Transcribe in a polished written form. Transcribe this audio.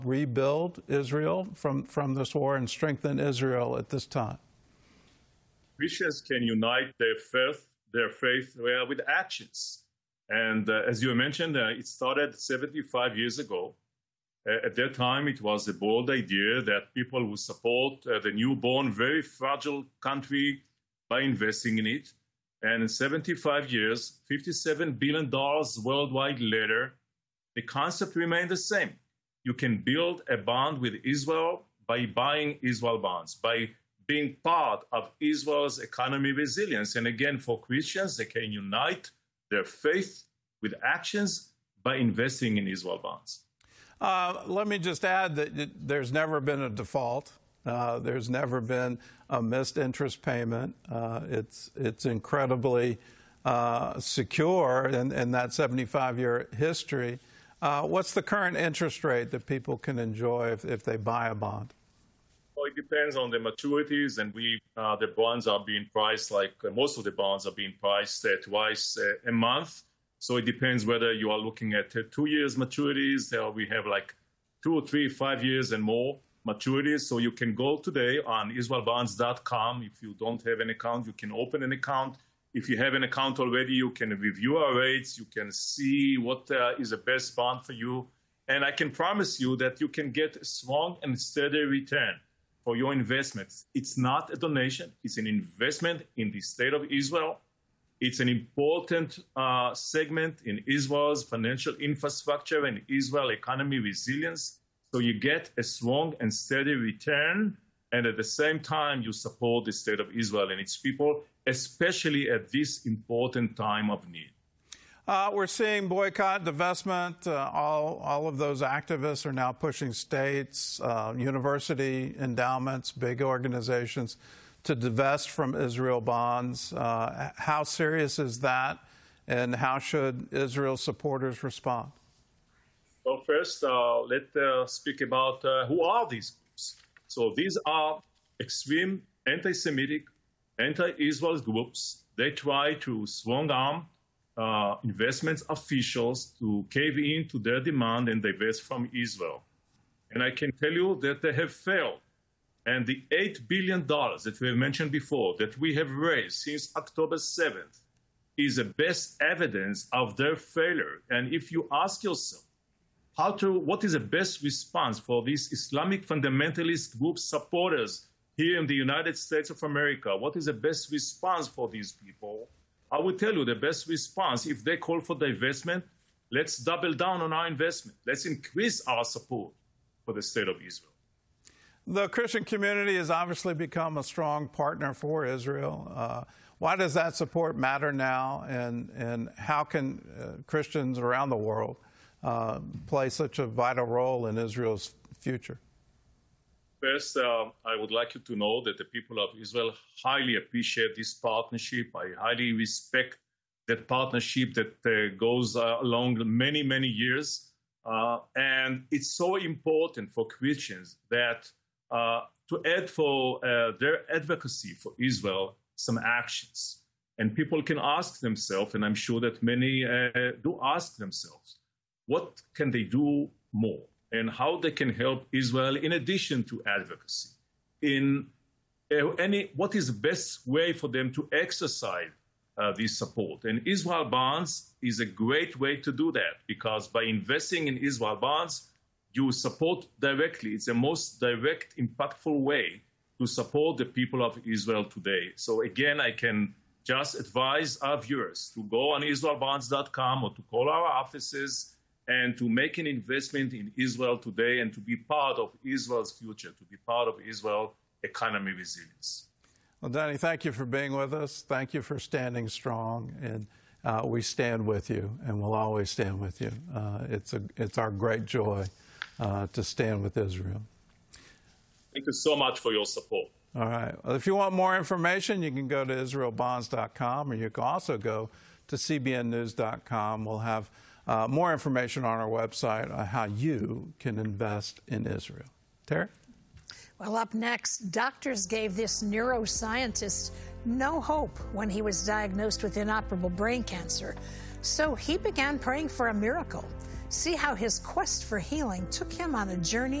rebuild Israel from this war and strengthen Israel at this time? Christians can unite their faith with actions. And as you mentioned, it started 75 years ago. At that time, it was a bold idea that people would support the newborn, very fragile country by investing in it. And in 75 years, $57 billion worldwide later, the concept remained the same. You can build a bond with Israel by buying Israel bonds, by being part of Israel's economy resilience. And again, for Christians, they can unite their faith with actions by investing in Israel bonds. Let me just add that there's never been a default. There's never been a missed interest payment. It's incredibly secure in that 75-year history. What's the current interest rate that people can enjoy if they buy a bond? Well, it depends on the maturities, and the bonds are being priced like most of the bonds are being priced twice a month. So it depends whether you are looking at 2 years maturities, or we have like 2 or 3, 5 years and more maturities. So you can go today on israelbonds.com. If you don't have an account, you can open an account. If you have an account already, you can review our rates. You can see what is the best bond for you. And I can promise you that you can get a strong and steady return for your investments. It's not a donation. It's an investment in the state of Israel. It's an important segment in Israel's financial infrastructure and Israel economy resilience. So you get a strong and steady return, and at the same time, you support the state of Israel and its people, especially at this important time of need. We're seeing boycott, divestment. All of those activists are now pushing states, university endowments, big organizations to divest from Israel bonds. How serious is that, and how should Israel supporters respond? Well, first, let's speak about who are these groups. So these are extreme anti-Semitic, anti-Israel groups. They try to strong-arm investment officials to cave in to their demand and divest from Israel. And I can tell you that they have failed. And the $8 billion that we have mentioned before, that we have raised since October 7th, is the best evidence of their failure. And if you ask yourself, what is the best response for these Islamic fundamentalist group supporters here in the United States of America? What is the best response for these people? I will tell you the best response. If they call for divestment, let's double down on our investment. Let's increase our support for the state of Israel. The Christian community has obviously become a strong partner for Israel. Why does that support matter now, and how can Christians around the world play such a vital role in Israel's future? First, I would like you to know that the people of Israel highly appreciate this partnership. I highly respect that partnership that goes along many, many years. And it's so important for Christians that to add for their advocacy for Israel some actions. And people can ask themselves, and I'm sure that many do ask themselves, what can they do more? And how they can help Israel in addition to advocacy? What is the best way for them to exercise this support? And Israel bonds is a great way to do that, because by investing in Israel bonds, you support directly. It's the most direct, impactful way to support the people of Israel today. So again, I can just advise our viewers to go on israelbonds.com or to call our offices and to make an investment in Israel today and to be part of Israel's future, to be part of Israel's economy resilience. Well, Danny, thank you for being with us. Thank you for standing strong. And we stand with you, and we'll always stand with you. It's our great joy to stand with Israel. Thank you so much for your support. All right. Well, if you want more information, you can go to israelbonds.com, or you can also go to cbnnews.com. We'll have more information on our website on how you can invest in Israel. Terry? Well, up next, doctors gave this neuroscientist no hope when he was diagnosed with inoperable brain cancer. So he began praying for a miracle. See how his quest for healing took him on a journey